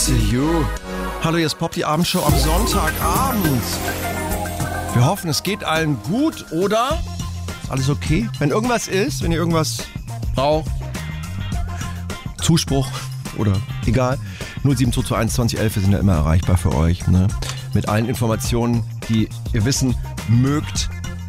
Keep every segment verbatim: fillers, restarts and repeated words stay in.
Miss you. Hallo, hier ist Pop, die Abendshow am Sonntagabend. Wir hoffen, es geht allen gut, oder? Ist alles okay? Wenn irgendwas ist, wenn ihr irgendwas braucht, Zuspruch oder egal, null sieben zwei zwei eins zwanzig elf, wir sind ja immer erreichbar für euch, ne? Mit allen Informationen, die ihr wissen mögt.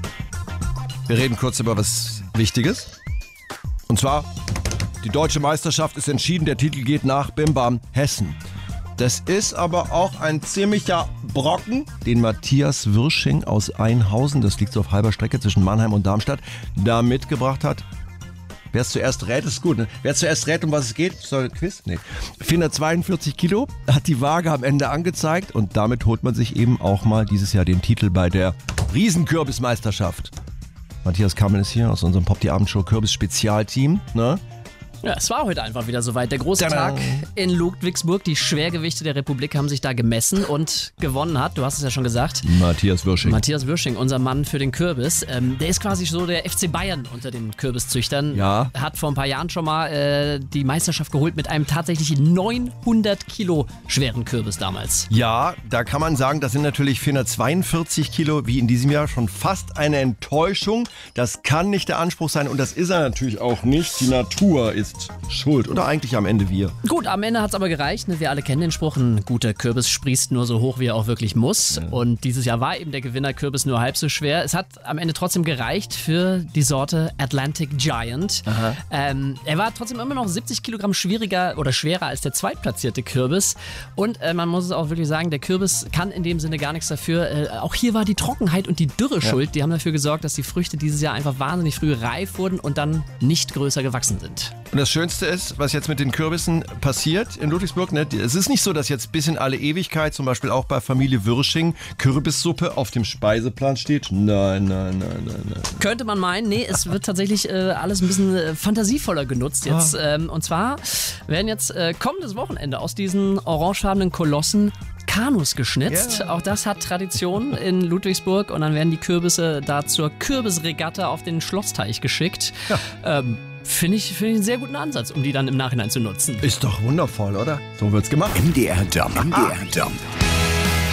Wir reden kurz über was Wichtiges. Und zwar, die deutsche Meisterschaft ist entschieden, der Titel geht nach Bim Bam Hessen. Das ist aber auch ein ziemlicher Brocken, den Matthias Wirsching aus Einhausen, das liegt so auf halber Strecke zwischen Mannheim und Darmstadt, da mitgebracht hat. Wer es zuerst rät, ist gut, ne? Wer zuerst rät, um was es geht, soll Quiz? Nee. vierhundertzweiundvierzig Kilo hat die Waage am Ende angezeigt und damit holt man sich eben auch mal dieses Jahr den Titel bei der Riesenkürbismeisterschaft. Matthias Kammel ist hier aus unserem Pop die Abendshow Kürbis-Spezialteam, ne? Ja, es war heute einfach wieder soweit. Der große Tada. Tag in Ludwigsburg. Die Schwergewichte der Republik haben sich da gemessen und gewonnen hat. Du hast es ja schon gesagt. Matthias Wirsching. Matthias Wirsching, unser Mann für den Kürbis. Ähm, der ist quasi so der F C Bayern unter den Kürbiszüchtern. Ja. Hat vor ein paar Jahren schon mal äh, die Meisterschaft geholt mit einem tatsächlich neunhundert Kilo schweren Kürbis damals. Ja, da kann man sagen, das sind natürlich vierhundertzweiundvierzig Kilo, wie in diesem Jahr, schon fast eine Enttäuschung. Das kann nicht der Anspruch sein und das ist er natürlich auch nicht. Die Natur ist schuld oder eigentlich am Ende wir. Gut, am Ende hat es aber gereicht. Ne? Wir alle kennen den Spruch, ein guter Kürbis sprießt nur so hoch, wie er auch wirklich muss. Ja. Und dieses Jahr war eben der Gewinnerkürbis nur halb so schwer. Es hat am Ende trotzdem gereicht für die Sorte Atlantic Giant. Ähm, er war trotzdem immer noch siebzig Kilogramm schwieriger oder schwerer als der zweitplatzierte Kürbis. Und äh, man muss es auch wirklich sagen, der Kürbis kann in dem Sinne gar nichts dafür. Äh, auch hier war die Trockenheit und die Dürre ja. schuld. Die haben dafür gesorgt, dass die Früchte dieses Jahr einfach wahnsinnig früh reif wurden und dann nicht größer gewachsen sind. Und das Schönste ist, was jetzt mit den Kürbissen passiert in Ludwigsburg, ne? Es ist nicht so, dass jetzt bis in alle Ewigkeit, zum Beispiel auch bei Familie Wirsching, Kürbissuppe auf dem Speiseplan steht. Nein, nein, nein, nein, nein. Könnte man meinen, nee, es wird tatsächlich äh, alles ein bisschen äh, fantasievoller genutzt jetzt. Ah. Ähm, und zwar werden jetzt äh, kommendes Wochenende aus diesen orangefarbenen Kolossen Kanus geschnitzt. Yeah. Auch das hat Tradition in Ludwigsburg und dann werden die Kürbisse da zur Kürbisregatta auf den Schlossteich geschickt. Ja. Ähm, Finde ich, find ich einen sehr guten Ansatz, um die dann im Nachhinein zu nutzen. Ist doch wundervoll, oder? So wird's gemacht. M D R Jump. M D R Jump.